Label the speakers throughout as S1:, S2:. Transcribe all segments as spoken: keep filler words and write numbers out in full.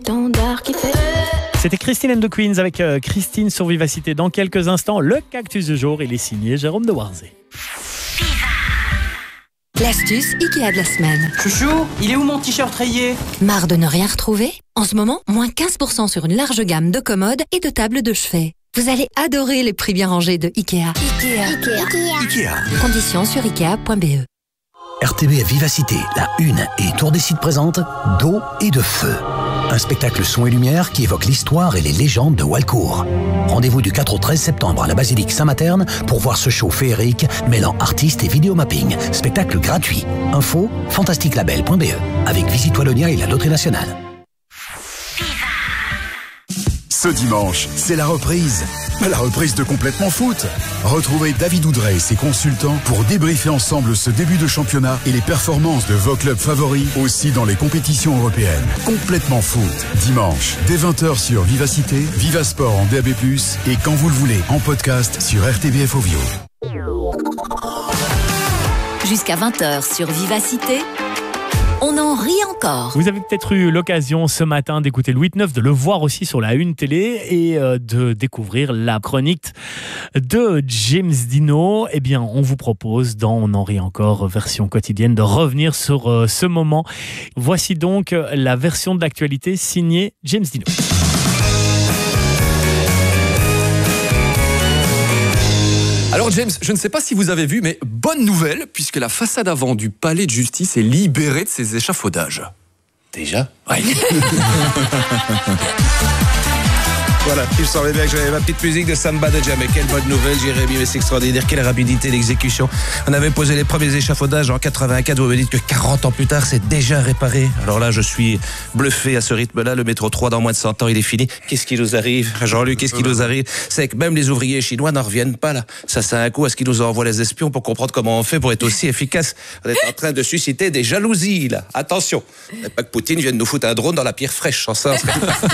S1: Qui fait...
S2: C'était Christine and the Queens avec euh, Christine sur Vivacité. Dans quelques instants, le cactus du jour, il est signé Jérôme de Warzé.
S3: L'astuce Ikea de la semaine.
S4: Chouchou, il est où mon t-shirt rayé?
S3: Marre de ne rien retrouver? En ce moment, moins quinze pour cent sur une large gamme de commodes et de tables de chevet. Vous allez adorer les prix bien rangés de Ikea. Ikea.
S1: Ikea.
S5: Ikea.
S3: Conditions sur ikea point b e.
S5: R T B F Vivacité, la Une et Tour des Sites présentent D'eau et de feu. Un spectacle son et lumière qui évoque l'histoire et les légendes de Walcourt. Rendez-vous du quatre au treize septembre à la basilique Saint-Materne pour voir ce show féerique mêlant artistes et vidéomapping. Spectacle gratuit. Info fantastique label point b e avec Visite Wallonia et la Loterie Nationale.
S6: Ce dimanche, c'est la reprise. La reprise de Complètement Foot. Retrouvez David Oudrey et ses consultants pour débriefer ensemble ce début de championnat et les performances de vos clubs favoris aussi dans les compétitions européennes. Complètement Foot. Dimanche, dès vingt heures sur Vivacité, Vivasport en D A B plus, et quand vous le voulez, en podcast sur R T B F Ovio.
S3: Jusqu'à vingt heures sur Vivacité, on en rit encore.
S2: Vous avez peut-être eu l'occasion ce matin d'écouter le huit neuf, de le voir aussi sur la Une télé et euh, de découvrir la chronique de James Dino. Eh bien, on vous propose dans On en rit encore version quotidienne de revenir sur euh, ce moment. Voici donc la version de l'actualité signée James Dino.
S7: Alors James, je ne sais pas si vous avez vu, mais bonne nouvelle, puisque la façade avant du palais de justice est libérée de ses échafaudages.
S8: Déjà ?
S7: Oui.
S8: Voilà, il semblait bien que j'avais ma petite musique de Samba de Jam. Quelle bonne nouvelle, Jérémy, mais c'est extraordinaire. Quelle rapidité d'exécution. On avait posé les premiers échafaudages en quatre-vingt-quatre. Vous me dites que quarante ans plus tard, c'est déjà réparé. Alors là, je suis bluffé à ce rythme-là. Le métro trois, dans moins de cent ans, il est fini. Qu'est-ce qui nous arrive, Jean-Luc? Qu'est-ce qui nous arrive? C'est que même les ouvriers chinois n'en reviennent pas, là. Ça, c'est un coup à ce qu'ils nous envoient les espions pour comprendre comment on fait pour être aussi efficace. On est en train de susciter des jalousies, là. Attention. Pas que Poutine vienne nous foutre un drone dans la pierre fraîche. Sans ça,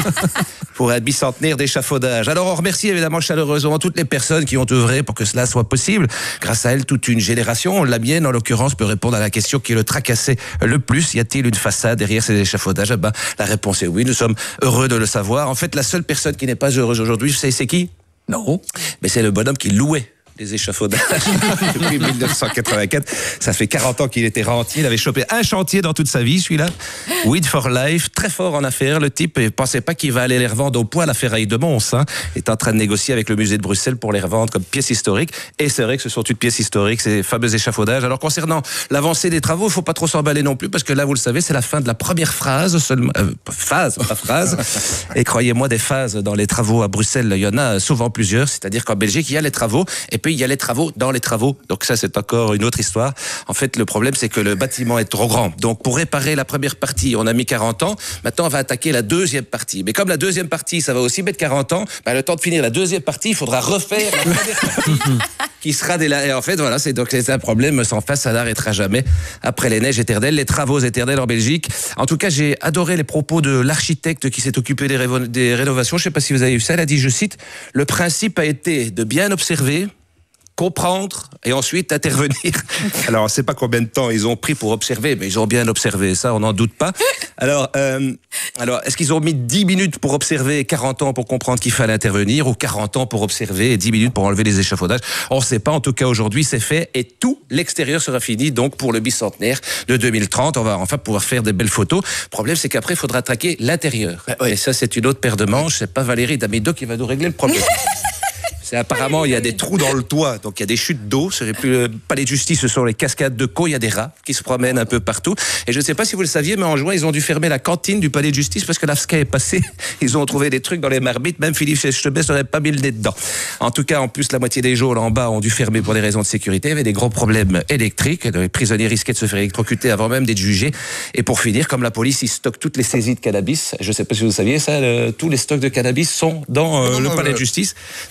S8: pour un bicentenaire d'échafaudage. Alors on remercie évidemment chaleureusement toutes les personnes qui ont œuvré pour que cela soit possible. Grâce à elles, toute une génération, la mienne en l'occurrence, peut répondre à la question qui le tracassait le plus. Y a-t-il une façade derrière ces échafaudages? Eh ben, la réponse est oui, nous sommes heureux de le savoir. En fait, la seule personne qui n'est pas heureuse aujourd'hui, vous savez c'est qui? Non. Mais c'est le bonhomme qui louait les échafaudages depuis dix-neuf cent quatre-vingt-quatre. Ça fait quarante ans qu'il était rentier. Il avait chopé un chantier dans toute sa vie, celui-là. Weed for Life, très fort en affaires. Le type ne pensait pas qu'il va aller les revendre au poids à la ferraille de Mons. Hein. Il est en train de négocier avec le musée de Bruxelles pour les revendre comme pièces historiques. Et c'est vrai que ce sont toutes pièces historiques, ces fameux échafaudages. Alors concernant l'avancée des travaux, il ne faut pas trop s'emballer non plus, parce que là, vous le savez, c'est la fin de la première phrase seulement. Euh, phase, pas phrase. Et croyez-moi, des phases dans les travaux à Bruxelles, il y en a souvent plusieurs. C'est-à-dire qu'en Belgique, il y a les travaux, et puis il y a les travaux dans les travaux. Donc ça, c'est encore une autre histoire. En fait, le problème, c'est que le bâtiment est trop grand. Donc pour réparer la première partie, on a mis quarante ans. Maintenant, on va attaquer la deuxième partie. Mais comme la deuxième partie, ça va aussi mettre quarante ans, ben, le temps de finir la deuxième partie, il faudra refaire la première partie qui sera des... Et en fait, voilà, c'est donc c'est un problème sans fin, ça n'arrêtera jamais. Après les neiges éternelles, les travaux éternels en Belgique. En tout cas, j'ai adoré les propos de l'architecte qui s'est occupé des, révo... des rénovations. Je ne sais pas si vous avez vu ça. Elle a dit, je cite, « Le principe a été de bien observer, comprendre et ensuite intervenir. » Alors, on ne sait pas combien de temps ils ont pris pour observer, mais ils ont bien observé, ça, on n'en doute pas. Alors, euh, alors est-ce qu'ils ont mis dix minutes pour observer et quarante ans pour comprendre qu'il fallait intervenir, ou quarante ans pour observer et dix minutes pour enlever les échafaudages? On ne sait pas. En tout cas, aujourd'hui, c'est fait et tout l'extérieur sera fini. Donc, pour le bicentenaire de deux mille trente, on va enfin pouvoir faire des belles photos. Le problème, c'est qu'après, il faudra traquer l'intérieur. Bah, ouais. Et ça, c'est une autre paire de manches. C'est pas Valérie Damido qui va nous régler le problème. C'est apparemment, il y a des trous dans le toit, donc il y a des chutes d'eau. Ce n'est plus le palais de justice, ce sont les cascades de Caux. Il y a des rats qui se promènent un peu partout. Et je ne sais pas si vous le saviez, mais en juin, ils ont dû fermer la cantine du palais de justice parce que l'A F S C A est passé. Ils ont trouvé des trucs dans les marmites. Même Philippe Chebest n'aurait pas mis le nez dedans. En tout cas, en plus, la moitié des geôles en bas ont dû fermer pour des raisons de sécurité. Il y avait des gros problèmes électriques. Les prisonniers risquaient de se faire électrocuter avant même d'être jugés. Et pour finir, comme la police, ils stockent toutes les saisies de cannabis. Je ne sais pas si vous saviez ça, le, tous les stocks de cannabis sont dans euh, le palais de justice. Donc entre les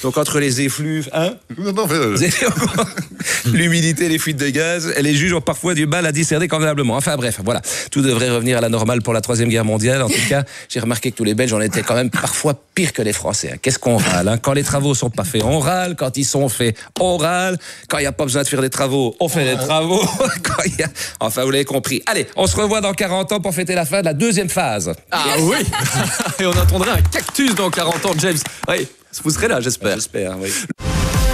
S8: les effluves, hein?
S6: Non, non, mais, euh,
S8: Vous êtes au courant? L'humidité, les fuites de gaz, et les juges ont parfois du mal à discerner convenablement. Enfin bref, voilà. Tout devrait revenir à la normale pour la Troisième Guerre mondiale. En tout cas, j'ai remarqué que tous les Belges en étaient quand même parfois pires que les Français. hein. Qu'est-ce qu'on râle, hein? Quand les travaux sont pas faits, on râle. Quand ils sont faits, on râle. Quand il n'y a pas besoin de faire des travaux, on fait des travaux. Quand il y a... Enfin, vous l'avez compris. Allez, on se revoit dans quarante ans pour fêter la fin de la deuxième phase.
S7: Ah oui. Et on attendrait un cactus dans quarante ans, James. Oui, vous serez là, j'espère.
S8: J'espère, oui.